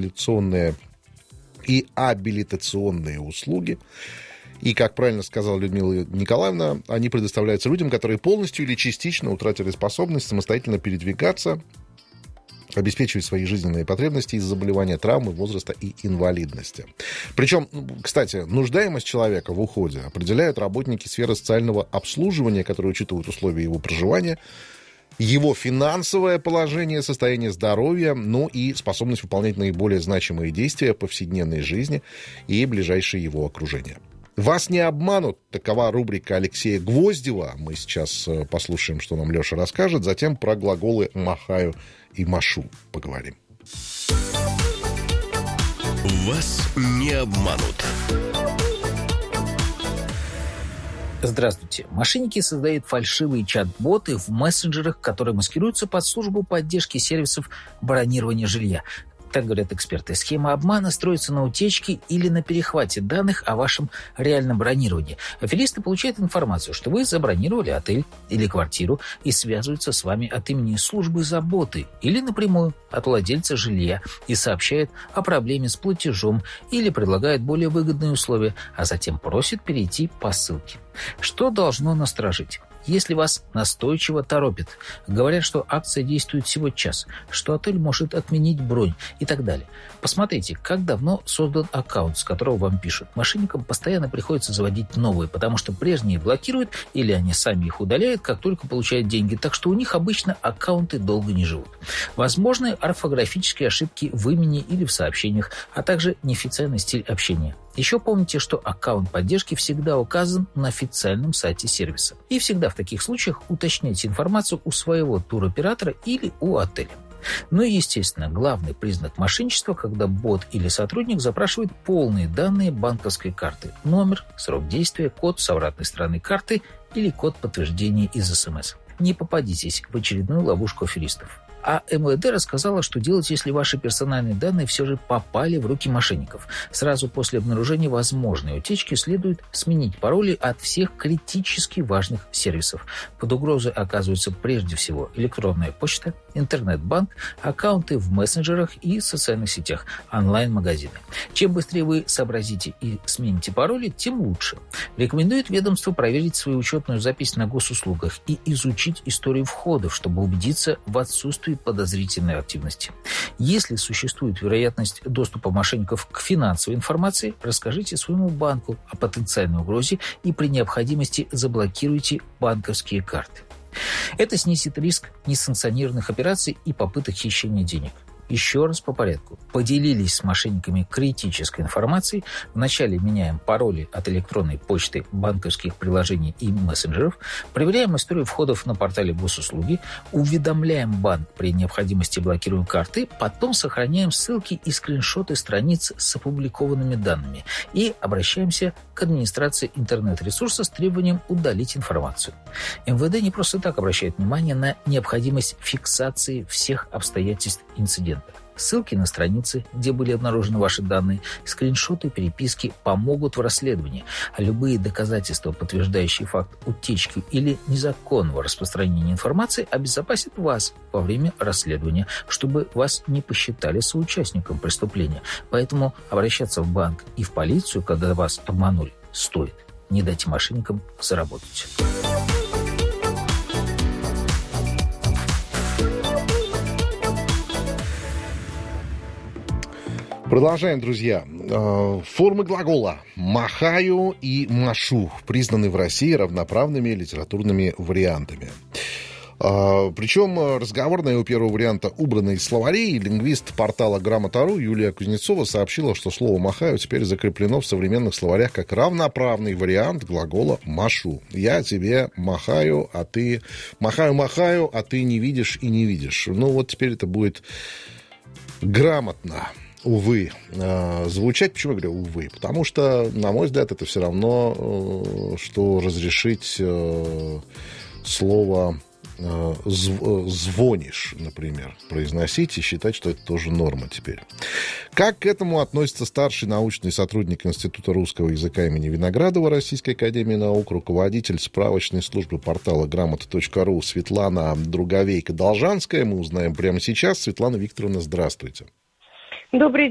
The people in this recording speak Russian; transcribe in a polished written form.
реабилитационные и абилитационные услуги. И, как правильно сказала Людмила Николаевна, они предоставляются людям, которые полностью или частично утратили способность самостоятельно передвигаться, обеспечивать свои жизненные потребности из-за заболевания, травмы, возраста и инвалидности. Причем, кстати, нуждаемость человека в уходе определяют работники сферы социального обслуживания, которые учитывают условия его проживания, его финансовое положение, состояние здоровья, ну и способность выполнять наиболее значимые действия повседневной жизни и ближайшее его окружение. Вас не обманут. Такова рубрика Алексея Гвоздева. Мы сейчас послушаем, что нам Леша расскажет. Затем про глаголы «махаю» и «машу» поговорим. Вас не обманут. Здравствуйте. Мошенники создают фальшивые чат-боты в мессенджерах, которые маскируются под службу поддержки сервисов бронирования жилья. Так говорят эксперты. Схема обмана строится на утечке или на перехвате данных о вашем реальном бронировании. Аферисты получают информацию, что вы забронировали отель или квартиру и связываются с вами от имени службы заботы или напрямую от владельца жилья и сообщают о проблеме с платежом или предлагают более выгодные условия, а затем просят перейти по ссылке. Что должно насторожить? Если вас настойчиво торопят, говорят, что акция действует всего час, что отель может отменить бронь и так далее. Посмотрите, как давно создан аккаунт, с которого вам пишут. Мошенникам постоянно приходится заводить новые, потому что прежние блокируют или они сами их удаляют, как только получают деньги, так что у них обычно аккаунты долго не живут. Возможны орфографические ошибки в имени или в сообщениях, а также неофициальный стиль общения. Еще помните, что аккаунт поддержки всегда указан на официальном сайте сервиса. И всегда в таких случаях уточняйте информацию у своего туроператора или у отеля. Ну и, естественно, главный признак мошенничества, когда бот или сотрудник запрашивает полные данные банковской карты. Номер, срок действия, код с обратной стороны карты или код подтверждения из СМС. Не попадитесь в очередную ловушку аферистов. А МВД рассказала, что делать, если ваши персональные данные все же попали в руки мошенников. Сразу после обнаружения возможной утечки следует сменить пароли от всех критически важных сервисов. Под угрозой оказываются прежде всего электронная почта, интернет-банк, аккаунты в мессенджерах и социальных сетях, онлайн-магазины. Чем быстрее вы сообразите и смените пароли, тем лучше. Рекомендует ведомство проверить свою учетную запись на госуслугах и изучить историю входов, чтобы убедиться в отсутствии подозрительной активности. Если существует вероятность доступа мошенников к финансовой информации, расскажите своему банку о потенциальной угрозе и при необходимости заблокируйте банковские карты. Это снизит риск несанкционированных операций и попыток хищения денег. Еще раз по порядку. Поделились с мошенниками критической информацией. Вначале меняем пароли от электронной почты, банковских приложений и мессенджеров. Проверяем историю входов на портале госуслуги. Уведомляем банк при необходимости, блокируем карты. Потом сохраняем ссылки и скриншоты страниц с опубликованными данными. И обращаемся к администрации интернет-ресурса с требованием удалить информацию. МВД не просто так обращает внимание на необходимость фиксации всех обстоятельств инцидента. Ссылки на страницы, где были обнаружены ваши данные, скриншоты, переписки помогут в расследовании, а любые доказательства, подтверждающие факт утечки или незаконного распространения информации, обезопасят вас во время расследования, чтобы вас не посчитали соучастником преступления. Поэтому обращаться в банк и в полицию, когда вас обманули, стоит. Не дайте мошенникам заработать. Продолжаем, друзья. Формы глагола «махаю» и «машу» признаны в России равноправными литературными вариантами. Причем разговорные у первого варианта убраны из словарей. Лингвист портала Грамота.ру Юлия Кузнецова сообщила, что слово «махаю» теперь закреплено в современных словарях как равноправный вариант глагола «машу». Я тебе махаю, а ты... Махаю-махаю, а ты не видишь и не видишь. Ну вот теперь это будет грамотно. Увы, звучать. Почему я говорю «увы»? Потому что, на мой взгляд, это все равно, что разрешить слово «звонишь», например, произносить и считать, что это тоже норма теперь. Как к этому относится старший научный сотрудник Института русского языка имени Виноградова Российской академии наук, руководитель справочной службы портала Грамота.ру Светлана Друговейко-Должанская? Мы узнаем прямо сейчас. Светлана Викторовна, здравствуйте. Добрый